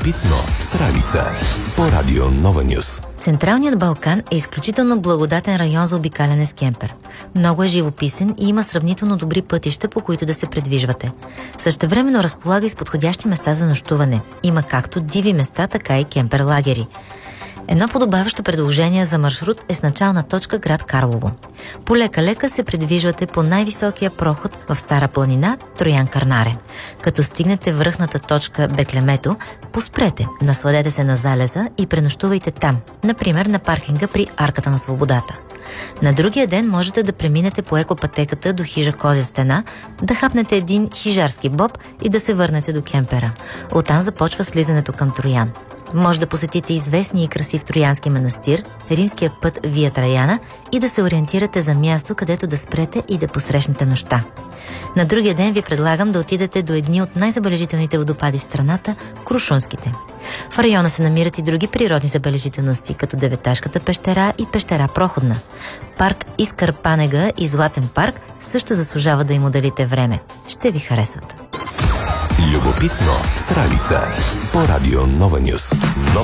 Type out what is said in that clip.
Любопитно с Ралица по Радио Нова Нюс. Централният Балкан е изключително благодатен район за обикаляне с кемпер. Много е живописен и има сравнително добри пътища, по които да се предвижвате. Същевременно разполага и с подходящи места за нощуване. Има както диви места, така и кемпер лагери. Едно подобаващо предложение за маршрут е с начална точка град Карлово. Полека-лека се придвижвате по най-високия проход в Стара планина Троян Карнаре. Като стигнете връхната точка Беклемето, поспрете, насладете се на залеза и пренощувайте там, например на паркинга при Арката на свободата. На другия ден можете да преминете по екопътеката до хижа Козя стена, да хапнете един хижарски боб и да се върнете до кемпера. Оттам започва слизането към Троян. Може да посетите известния и красив Троянски манастир, римския път Вия Траяна и да се ориентирате за място, където да спрете и да посрещнете нощта. На другия ден ви предлагам да отидете до едни от най-забележителните водопади в страната – Крушунските. В района се намират и други природни забележителности, като Деветашката пещера и пещера Проходна. Парк Искър-Панега и Златен парк също заслужава да им отделите време. Ще ви харесат. Любопитно с Ралица по Радио Нова Нюс.